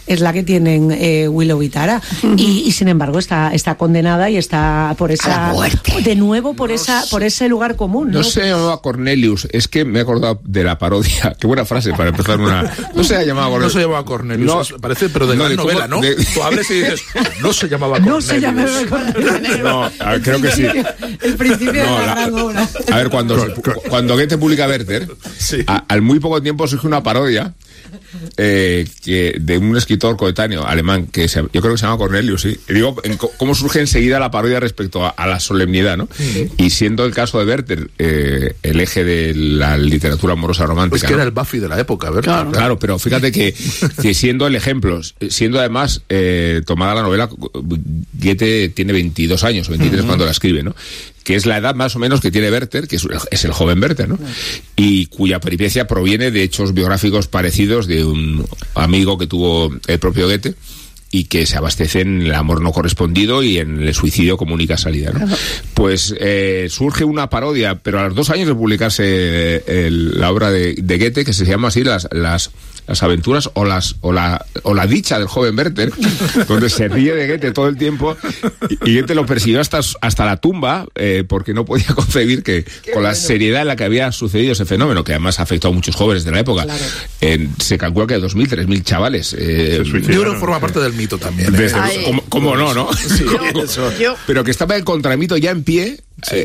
es la que tienen Willow y Tara. Y sin embargo está condenada y está por esa de nuevo por ese lugar común. No se llamaba Cornelius, es que me he acordado de la parodia. Qué buena frase para empezar una. No se llamaba Cornelius. No se llamaba Cornelius. No, parece, pero de la novela, ¿no? Tú hables y dices, no se llamaba Cornelius. No se llamaba Cornelius. No, creo que sí. El principio de la gran obra. A ver, cuando Goethe publica Werther, sí. Al muy poco tiempo surge una parodia de un escritor coetáneo alemán que yo creo que se llama Cornelius, sí. Y digo, cómo surge enseguida la parodia respecto a la solemnidad, ¿no? Sí. Y siendo el caso de Werther el eje de la literatura amorosa romántica. Es que era el Buffy de la época, ¿verdad? Claro, pero fíjate que siendo el ejemplo, siendo además tomada la novela, Goethe tiene 22 años, 23 cuando la escribe, ¿no? Que es la edad más o menos que tiene Werther, que es el joven Werther, ¿no? Y cuya peripecia proviene de hechos biográficos parecidos de un amigo que tuvo el propio Goethe y que se abastece en el amor no correspondido y en el suicidio como única salida, ¿no? Pues surge una parodia, pero a los 2 años de publicarse la obra de Goethe, que se llama así las aventuras o la dicha del joven Werther, donde se ríe de Goethe todo el tiempo y Goethe lo persiguió hasta la tumba porque no podía concebir que con la seriedad en la que había sucedido ese fenómeno, que además afectó a muchos jóvenes de la época. Claro. Se calcula que 2.000, 3.000 chavales. Yo creo que forma parte del mito también. ¿Cómo no? Sí, pero que estaba el contramito ya en pie,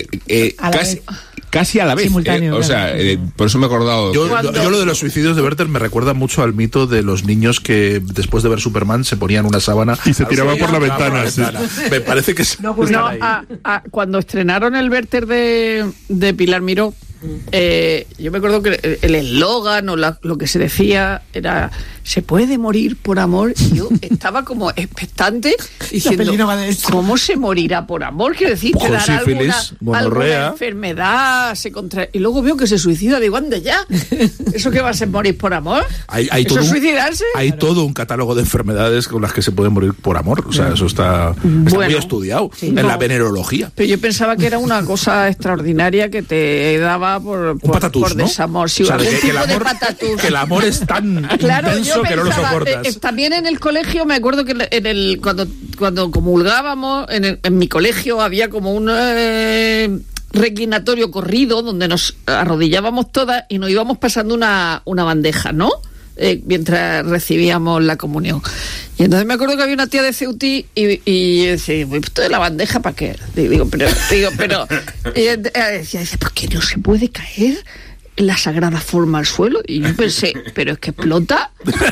casi a la vez. O sea, por eso me he acordado. Yo lo de los suicidios de Werther me recuerda mucho al mito de los niños que después de ver Superman se ponían una sábana y se tiraban por la ventana. Sí. Me parece que cuando estrenaron el Werther de Pilar Miró, yo me acuerdo que el eslogan o lo que se decía era ¿se puede morir por amor? Y yo estaba como expectante diciendo ¿cómo se morirá por amor? Quiero decir, te dará alguna enfermedad y luego veo que se suicida. Digo, ande ya, ¿eso qué va a ser morir por amor? ¿Eso es suicidarse? Hay todo un catálogo de enfermedades con las que se puede morir por amor. O sea, eso está muy estudiado en la venerología. Pero yo pensaba que era una cosa extraordinaria que te daba por desamor. Si que el amor es tan intenso que no lo soportas. También en el colegio me acuerdo que cuando comulgábamos en mi colegio había como un reclinatorio corrido donde nos arrodillábamos todas y nos íbamos pasando una bandeja, ¿no? Mientras recibíamos la comunión. Y entonces me acuerdo que había una tía de Ceutí y decía, ¿esto de la bandeja para qué? Digo, pero y decía, ¿por qué no se puede caer la sagrada forma al suelo? Y yo pensé, ¿pero es que explota?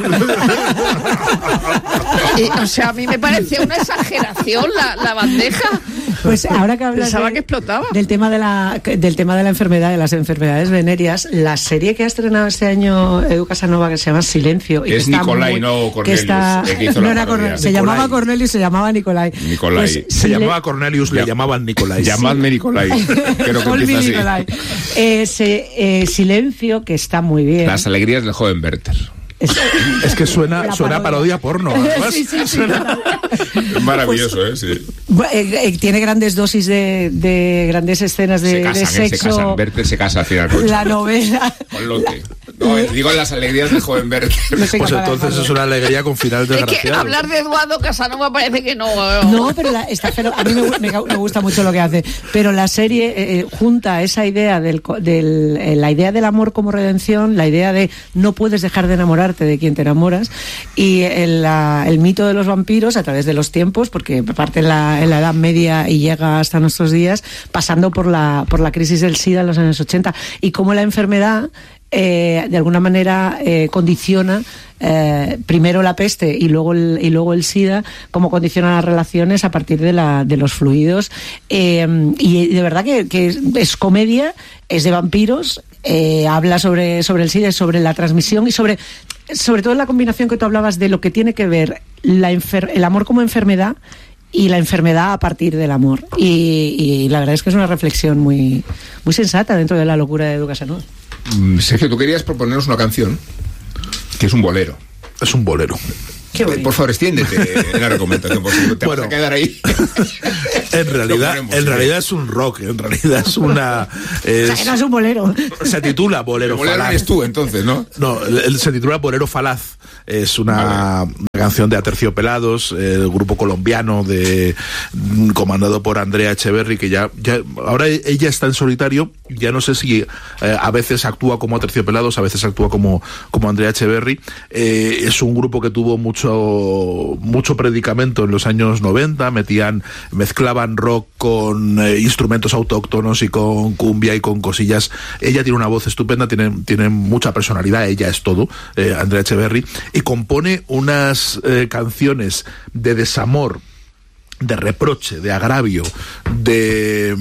O sea, a mí me parecía una exageración la bandeja. Pues ahora que hablas pensaba que explotaba. del tema de la enfermedad, de las enfermedades venéreas, la serie que ha estrenado este año Edu Casanova, que se llama Silencio, y es Nicolai, no Cornelius, se llamaba Cornelius, se llamaba Nicolai. Pues, se llamaba Cornelius, le llamaban Nicolai. Llamadme Nicolai. Creo que empieza así. Silencio, que está muy bien. Las alegrías del joven Werther. Es que suena a parodia porno. Sí. Es maravilloso, Sí. Tiene grandes dosis de grandes escenas de sexo. Werther se casa al final. La novela. Con Lotte. No, digo las alegrías del joven Werther. Pues entonces es una alegría con final desgraciado. Es que hablar de Eduardo Casanova parece que no. No, pero a mí me gusta mucho lo que hace. Pero la serie junta esa idea la idea del amor como redención, la idea de no puedes dejar de enamorarte de quien te enamoras, y el mito de los vampiros a través de los tiempos, porque parte en la Edad Media y llega hasta nuestros días, pasando por la crisis del SIDA en los años 80, y cómo la enfermedad de alguna manera condiciona primero la peste y luego el SIDA, cómo condiciona las relaciones a partir de los fluidos, y de verdad que es comedia, es de vampiros, habla sobre el SIDA, sobre la transmisión y sobre todo la combinación que tú hablabas de lo que tiene que ver el amor como enfermedad y la enfermedad a partir del amor, y la verdad es que es una reflexión muy, muy sensata dentro de la locura de Edu Casanova. Sergio, tú querías proponernos una canción que es un bolero. Es un bolero. Por favor, extiéndete en la recomendación, porque te vas a quedar ahí. En realidad es un rock, en realidad es una... o sea, que no es un bolero. Se titula Bolero Falaz. Bolero eres tú, entonces, ¿no? No, se titula Bolero Falaz. Es una canción de Aterciopelados, el grupo colombiano comandado por Andrea Echeverri, que ya ahora ella está en solitario. Ya no sé si a veces actúa como Aterciopelados, a veces actúa como Andrea Echeverri. Es un grupo que tuvo mucho predicamento en los años 90, mezclaban rock con instrumentos autóctonos y con cumbia y con cosillas. Ella tiene una voz estupenda, tiene mucha personalidad, ella es todo, Andrea Echeverri, y compone unas canciones de desamor, de reproche, de agravio, de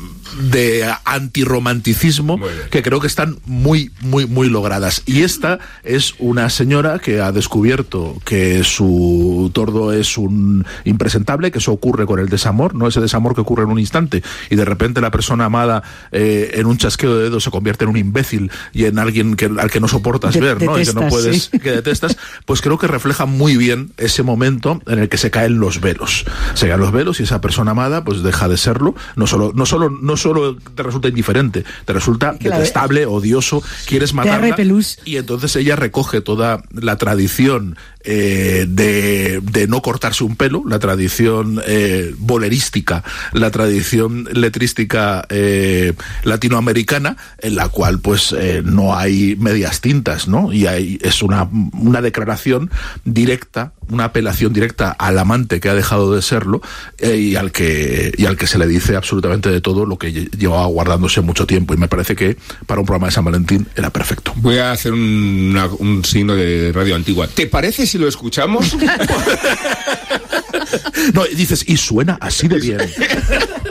antirromanticismo, que creo que están muy logradas. Y esta es una señora que ha descubierto que su tordo es un impresentable, que eso ocurre con el desamor, no ese desamor que ocurre en un instante y de repente la persona amada en un chasqueo de dedos se convierte en un imbécil y en alguien al que no soportas ver, ¿no? Y que no puedes, sí, que detestas. Pues creo que refleja muy bien ese momento en el que se caen los velos. Se caen los velos y esa persona amada pues deja de serlo. No solo te resulta indiferente, te resulta detestable, odioso, quieres matarla, y entonces ella recoge toda la tradición de no cortarse un pelo, la tradición bolerística, la tradición letrística latinoamericana, en la cual pues no hay medias tintas, ¿no? Y es una declaración directa, una apelación directa al amante que ha dejado de serlo, y al que se le dice absolutamente de todo lo que llevaba guardándose mucho tiempo, y me parece que para un programa de San Valentín era perfecto. Voy a hacer un signo de radio antigua. ¿Te parece si lo escuchamos? No, dices, y suena así de bien.